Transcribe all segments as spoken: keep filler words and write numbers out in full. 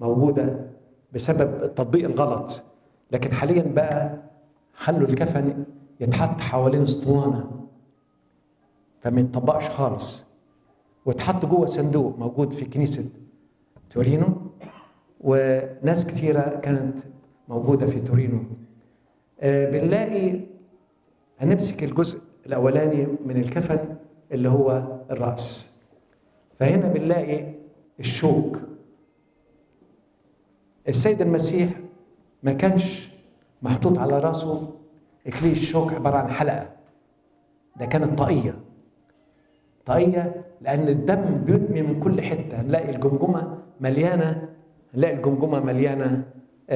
موجودة بسبب التطبيق الغلط، لكن حاليا بقى خلوا الكفن يتحط حوالين اسطوانة فما يتطبقش خالص، واتحط جوه صندوق موجود في كنيسة تورينو، وناس كثيرة كانت موجودة في تورينو. آه بنلاقي هنمسك الجزء الأولاني من الكفن اللي هو الرأس، فهنا بنلاقي الشوك. السيد المسيح ما كانش محطوط على راسه إكليل الشوك عبارة عن حلقة، ده كانت طاقية طاقية، لأن الدم بيدمي من كل حتة. هنلاقي الجمجمة مليانة هنلاقي الجمجمة مليانة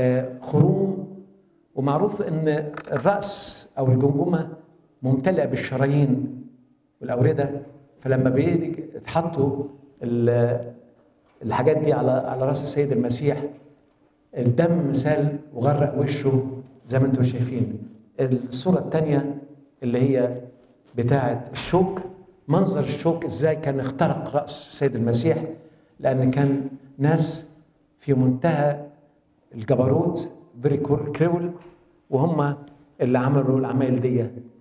خروم، ومعروف إن الرأس أو الجمجمة ممتلئة بالشرايين والأوردة، فلما بيجي تحطوا الحاجات دي على على رأس السيد المسيح الدم سال وغرق وشه زي ما انتم شايفين. الصورة الثانية اللي هي بتاعة الشوك، منظر الشوك ازاي كان اخترق رأس السيد المسيح، لأن كان ناس في منتهى الجبروت فيري كريول، وهم اللي عملوا العمايل دي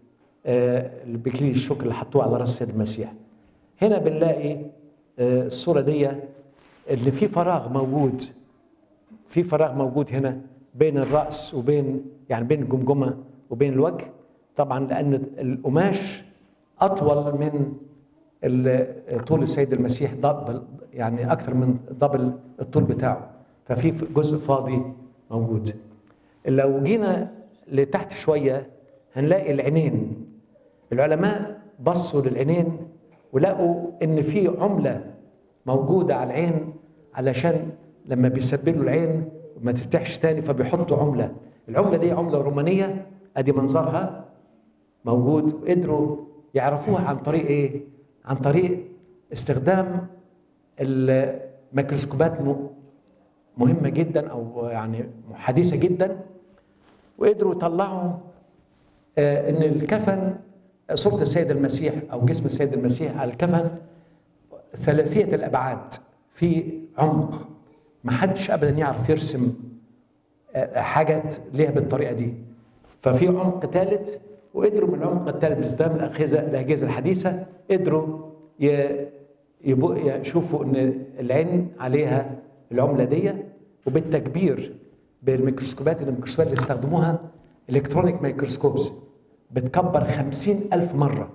بإكليل الشوك اللي حطوه على رأس السيد المسيح. هنا بنلاقي الصورة دي اللي في فراغ موجود في فراغ موجود هنا بين الرأس وبين يعني بين الجمجمة وبين الوجه، طبعا لأن القماش أطول من طول السيد المسيح، دبل يعني أكثر من دبل الطول بتاعه، ففي جزء فاضي موجود. لو جينا لتحت شوية هنلاقي العينين. العلماء بصوا للعينين ولقوا إن في عملة موجودة على العين، علشان لما بيسبلوا العين وما تفتحش تاني فبيحطوا عملة. العملة دي عملة رومانية، ادي منظرها موجود. قدروا يعرفوها عن طريق ايه؟ عن طريق استخدام الميكروسكوبات مهمة جدا او يعني حديثة جدا، وقدروا يطلعوا ان الكفن صورة السيد المسيح او جسم السيد المسيح على الكفن ثلاثية الابعاد، في عمق ما حدش ابدا يعرف يرسم حاجات ليها بالطريقه دي، ففي عمق ثالث. وقدروا من العمق الثالث باستخدام الاجهزه الاجهزه الحديثه قدروا يشوفوا ان العين عليها العمله دي، وبالتكبير بالميكروسكوبات الميكروسكوبات اللي استخدموها الكترونيك ميكروسكوبس بتكبر خمسين ألف مره.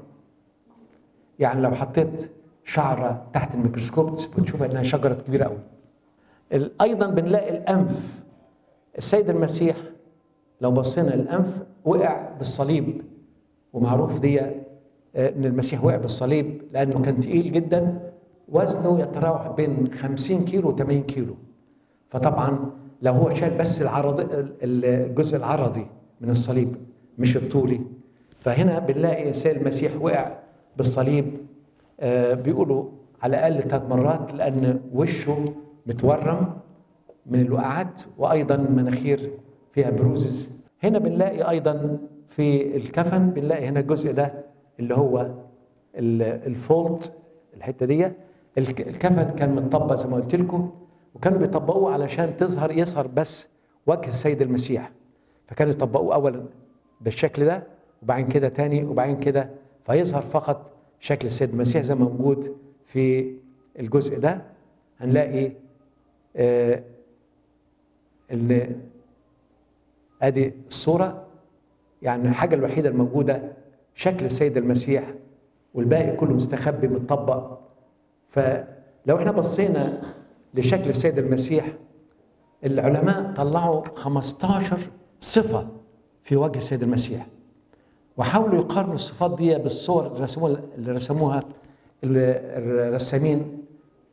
يعني لو حطيت شعره تحت الميكروسكوب بتشوف انها شجره كبيره قوي. ايضا بنلاقي الانف. السيد المسيح لو بصينا الانف وقع بالصليب، ومعروف دي ان المسيح وقع بالصليب لانه كان تقيل جدا، وزنه يتراوح بين خمسين كيلو و ثمانين كيلو. فطبعا لو هو شال بس العرض الجزء العرضي من الصليب مش الطولي، فهنا بنلاقي السيد المسيح وقع بالصليب بيقولوا على الاقل ثلاث مرات، لان وشه متورم من الوقعات، وايضا مناخير فيها بروزز. هنا بنلاقي ايضا في الكفن بنلاقي هنا الجزء ده اللي هو الفولد، الحته دي. الكفن كان متطبق زي ما قلت لكم، وكانوا بيطبقوه علشان تظهر يظهر بس وجه السيد المسيح، فكانوا يطبقوه اولا بالشكل ده وبعدين كده تاني وبعدين كده، فيظهر فقط شكل السيد المسيح زي ما موجود في الجزء ده. هنلاقي آه اللي ادي الصوره، يعني الحاجه الوحيده الموجوده شكل السيد المسيح، والباقي كله مستخبي متطبق. فلو احنا بصينا لشكل السيد المسيح، العلماء طلعوا خمستاشر صفه في وجه السيد المسيح، وحاولوا يقارنوا الصفات دي بالصور اللي رسموها اللي رسموها الرسامين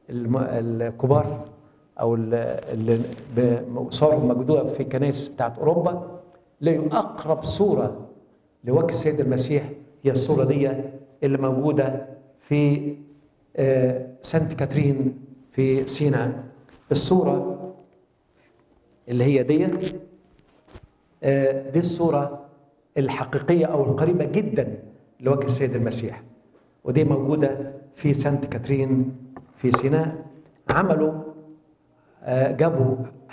الكبار او اللي صاروا موجوده في كنائس بتاعت اوروبا. لقوا اقرب صوره لوجه السيد المسيح هي الصوره دي اللي موجوده في سانت كاترين في سيناء. الصوره اللي هي دي دي الصوره الحقيقيه او القريبه جدا لوجه السيد المسيح، ودي موجوده في سانت كاترين في سيناء. عملوا آه، جابوا